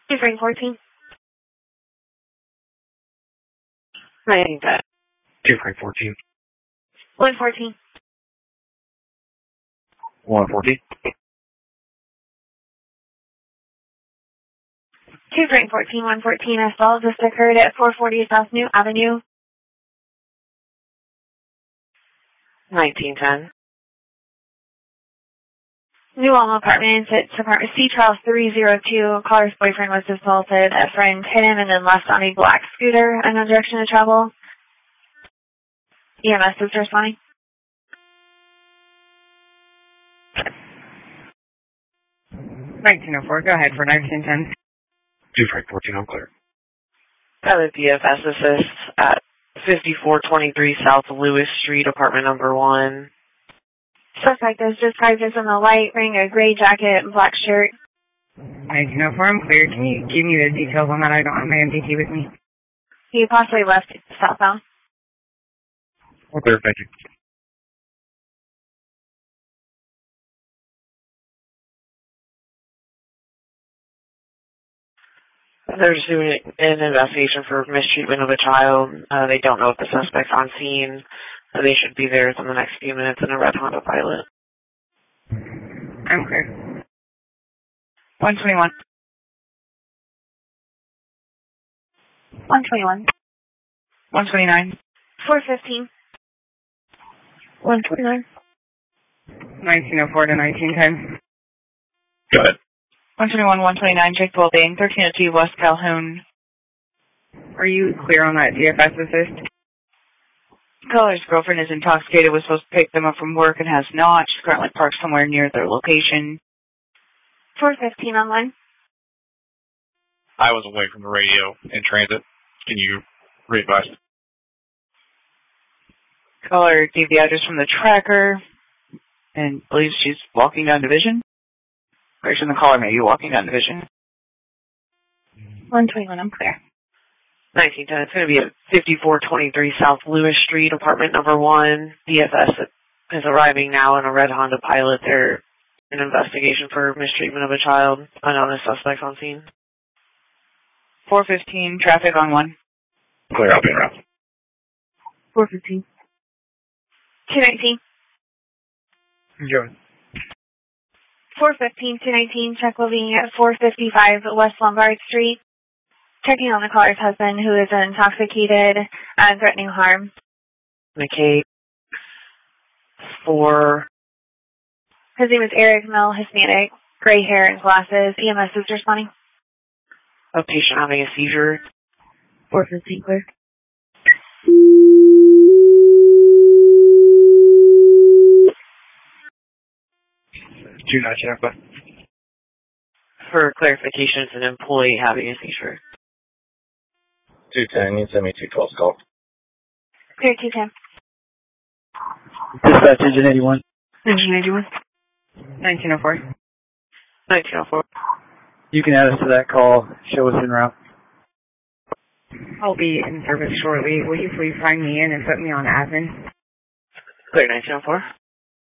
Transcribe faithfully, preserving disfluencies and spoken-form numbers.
Two Frank fourteen. nineteen ten. Two Frank fourteen. One fourteen. One fourteen. Two Frank fourteen, one fourteen assault just occurred at four forty South New Avenue. nineteen ten. New Alma Apartments, it's apartment C Charles three oh two. Caller's boyfriend was assaulted. A friend hit him and then left on a black scooter in the direction of travel. E M S is responding. nineteen oh four, go ahead for nineteen ten. Two Frank fourteen, I'm clear. Pilot D F S assist at fifty-four twenty-three South Lewis Street, apartment number one. Suspect is described as in the light, wearing a gray jacket and black shirt. nineteen oh four, I'm clear. Can you give me the details on that? I don't have my M D T with me. He possibly left southbound. I'm clear, thank you. They're just doing an investigation for mistreatment of a child. Uh, they don't know if the suspect's on scene. Uh, they should be there within the next few minutes in a red Honda Pilot. I'm clear. one twenty-one. one twenty-one. one twenty-nine. four fifteen. one twenty-nine. nineteen oh four to nineteen ten. Go ahead. one twenty-one, one twenty-nine, Jake Boulding, thirteen oh two West Calhoun. Are you clear on that D F S assist? Caller's girlfriend is intoxicated, was supposed to pick them up from work and has not. She's currently parked somewhere near their location. four fifteen online. I was away from the radio in transit. Can you re-advise? Caller gave the address from the tracker and believes she's walking down Division. Or the caller may be walking down Division. one twenty-one, I'm clear. nineteen ten, it's going to be at fifty-four twenty-three South Lewis Street, apartment number one. D F S is arriving now in a red Honda Pilot. They're in investigation for mistreatment of a child. Unknown suspect on scene. four fifteen, traffic on one. Clear, I'll be around. four fifteen. two nineteen. Enjoy. four fifteen, two nineteen, check living at four fifty-five West Lombard Street. Checking on the caller's husband who is intoxicated and threatening harm. McKay. Four. His name is Eric Mill, Hispanic, gray hair and glasses. E M S is responding. A patient having a seizure. four fifteen, clear. two nineteen, I'm clear. For clarification, it's an employee having a seizure. two ten, you send me two twelve call. Clear, two ten. Dispatch engine eighty-one. Engine eighty-one. nineteen oh four. nineteen oh four. You can add us to that call. Show us en route. I'll be in service shortly. Will you please sign me in and put me on admin? Clear, nineteen oh four.